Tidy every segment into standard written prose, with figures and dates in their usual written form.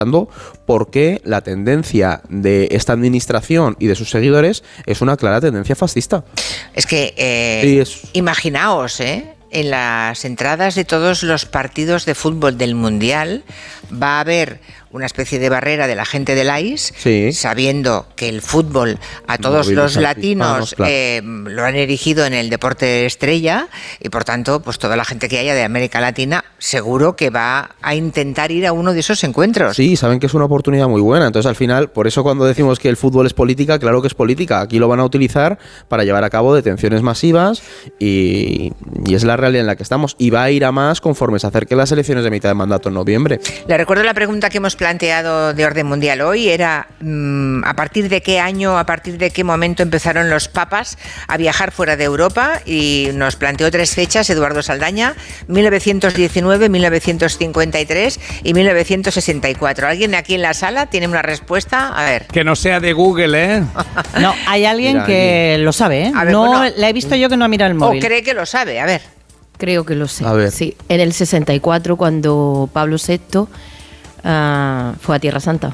porque la tendencia de esta administración y de sus seguidores es una clara tendencia fascista. Es que imaginaos, en las entradas de todos los partidos de fútbol del Mundial va a haber una especie de barrera de la gente del AIS, sabiendo que el fútbol a todos los latinos lo han erigido en el deporte estrella, y por tanto, pues toda la gente que haya de América Latina seguro que va a intentar ir a uno de esos encuentros. Sí, saben que es una oportunidad muy buena. Entonces, al final, por eso cuando decimos que el fútbol es política, claro que es política. Aquí lo van a utilizar para llevar a cabo detenciones masivas y es la realidad en la que estamos. Y va a ir a más conforme se acerquen las elecciones de mitad de mandato en noviembre. Le recuerdo la pregunta que hemos planteado de orden mundial hoy, era ¿a partir de qué año, a partir de qué momento empezaron los papas a viajar fuera de Europa? Y nos planteó 3 fechas Eduardo Saldaña: 1919, 1953 y 1964. ¿Alguien aquí en la sala tiene una respuesta? A ver. Que no sea de Google, ¿eh? No, hay alguien que lo sabe, ¿eh? A ver, no, bueno, la he visto yo que no ha mirado el móvil. ¿O cree que lo sabe? A ver. Creo que lo sé. A ver. Sí, en el 64, cuando Pablo VI fue a Tierra Santa.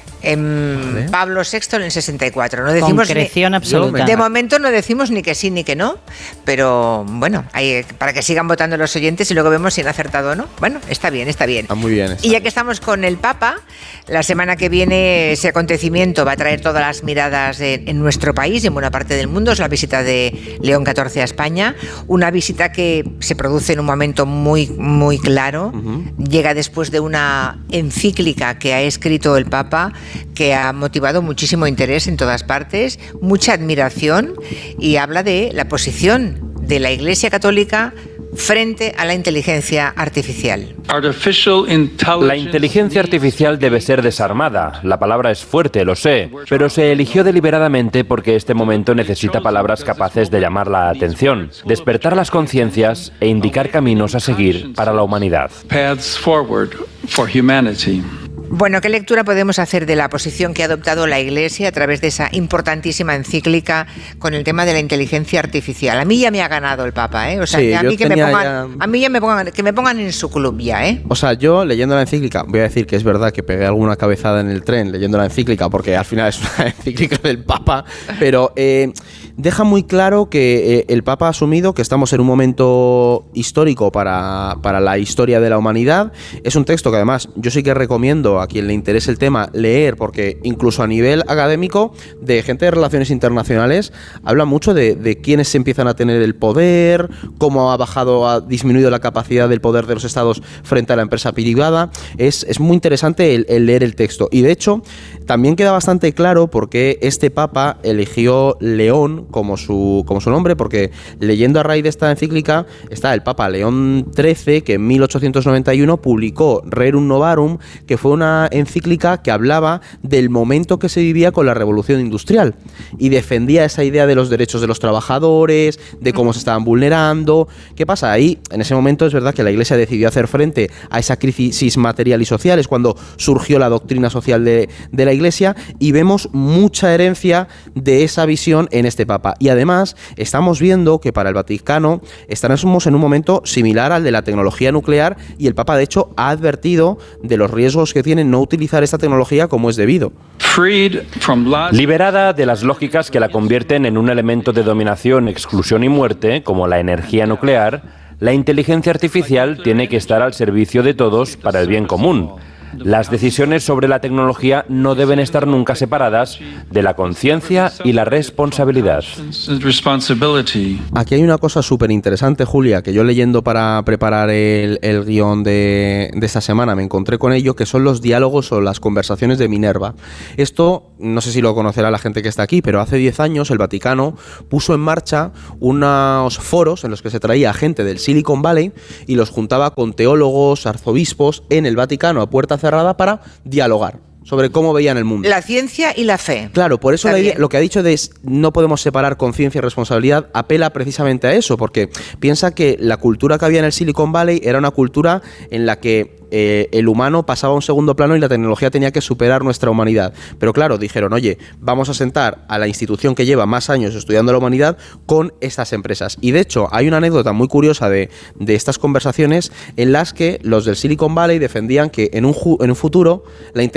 Pablo VI en el 64. No decimos concreción absoluta. De momento no decimos ni que sí ni que no, pero bueno, para que sigan votando los oyentes y luego vemos si han acertado o no. Bueno, está bien, está bien. Está muy bien. Y ya que estamos con el Papa, la semana que viene ese acontecimiento va a traer todas las miradas en nuestro país y en buena parte del mundo. Es la visita de León XIV a España, una visita que se produce en un momento muy, muy claro. Llega después de una encíclica que ha escrito el Papa, que ha motivado muchísimo interés en todas partes, mucha admiración, y habla de la posición de la Iglesia Católica frente a la inteligencia artificial. La inteligencia artificial debe ser desarmada. La palabra es fuerte, lo sé, pero se eligió deliberadamente porque este momento necesita palabras capaces de llamar la atención, despertar las conciencias e indicar caminos a seguir para la humanidad. Bueno, ¿qué lectura podemos hacer de la posición que ha adoptado la Iglesia a través de esa importantísima encíclica con el tema de la inteligencia artificial? A mí ya me ha ganado el Papa, ¿eh? O sea, sí, a mí que me pongan en su club ya, ¿eh? O sea, yo leyendo la encíclica, voy a decir que es verdad que pegué alguna cabezada en el tren leyendo la encíclica, porque al final es una encíclica del Papa, pero deja muy claro que el Papa ha asumido que estamos en un momento histórico para la historia de la humanidad. Es un texto que además yo sí que recomiendo a quien le interese el tema leer, porque incluso a nivel académico, de gente de relaciones internacionales, habla mucho de quiénes se empiezan a tener el poder, cómo ha disminuido la capacidad del poder de los estados frente a la empresa privada. Es muy interesante el leer el texto, y de hecho también queda bastante claro por qué este Papa eligió León como su nombre, porque leyendo a raíz de esta encíclica está el Papa León XIII, que en 1891 publicó Rerum Novarum, que fue una encíclica que hablaba del momento que se vivía con la revolución industrial y defendía esa idea de los derechos de los trabajadores, de cómo se estaban vulnerando. ¿Qué pasa? Ahí, en ese momento, es verdad que la Iglesia decidió hacer frente a esa crisis material y social, es cuando surgió la doctrina social de la Iglesia, y vemos mucha herencia de esa visión en este Papa. Y además, estamos viendo que para el Vaticano estamos en un momento similar al de la tecnología nuclear, y el Papa, de hecho, ha advertido de los riesgos que tiene no utilizar esta tecnología como es debido. Liberada de las lógicas que la convierten en un elemento de dominación, exclusión y muerte, como la energía nuclear, la inteligencia artificial tiene que estar al servicio de todos para el bien común. Las decisiones sobre la tecnología no deben estar nunca separadas de la conciencia y la responsabilidad. Aquí hay una cosa súper interesante, Julia, que yo leyendo para preparar el guión de esta semana me encontré con ello, que son los diálogos o las conversaciones de Minerva. Esto, no sé si lo conocerá la gente que está aquí, pero hace 10 años el Vaticano puso en marcha unos foros en los que se traía gente del Silicon Valley y los juntaba con teólogos, arzobispos en el Vaticano a puerta cerrada para dialogar sobre cómo veían el mundo. La ciencia y la fe. Claro, por eso lo que ha dicho de no podemos separar conciencia y responsabilidad apela precisamente a eso, porque piensa que la cultura que había en el Silicon Valley era una cultura en la que el humano pasaba a un segundo plano y la tecnología tenía que superar nuestra humanidad. Pero claro, dijeron, oye, vamos a sentar a la institución que lleva más años estudiando la humanidad con estas empresas. Y de hecho, hay una anécdota muy curiosa de estas conversaciones en las que los del Silicon Valley defendían que en un futuro la inteligencia